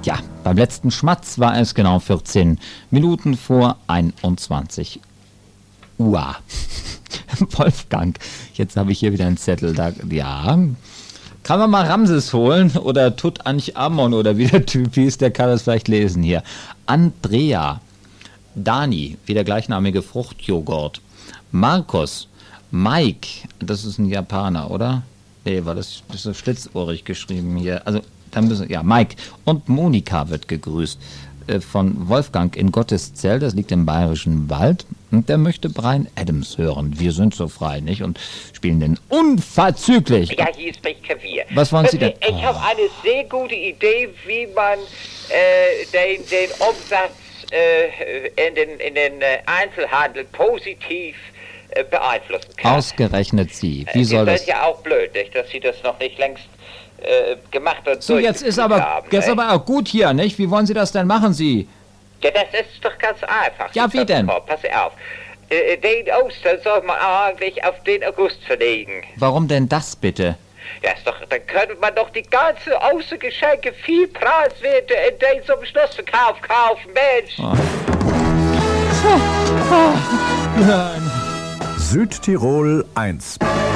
Ja, beim letzten Schmatz war es genau 14 Minuten vor 21 Uhr. Wolfgang, jetzt habe ich hier wieder einen Zettel. Ja, kann man mal Ramses holen oder Tutanchamun oder wie der Typ hieß, der kann das vielleicht lesen hier. Andrea, Dani, wie der gleichnamige Fruchtjoghurt. Markus, Mike, das ist ein Japaner, oder? Nee, war das ist schlitzohrig geschrieben hier. Also, dann müssen, ja, Mike und Monika wird gegrüßt von Wolfgang in Gotteszell, das liegt im Bayerischen Wald. Und der möchte Bryan Adams hören. Wir sind so frei, nicht? Und spielen den unverzüglich. Ja, hier ist mein Klavier. Was wollen Sie denn? Ich habe eine sehr gute Idee, wie man den Umsatz in den Einzelhandel positiv beeinflussen kann. Ausgerechnet Sie. Wie soll das? Das ist ja auch blöd, nicht, dass Sie das noch nicht längst gemacht und So, jetzt ist aber auch gut hier, nicht? Wie wollen Sie das denn machen, Sie? Ja, das ist doch ganz einfach. Ja, wie denn? Pass auf. Den Ostern soll man eigentlich auf den August verlegen. Warum denn das bitte? Ja, ist doch, dann könnte man doch die ganzen Ostergeschenke viel preiswerter in den zum Schlussverkauf kaufen, Mensch. Nein. Südtirol 1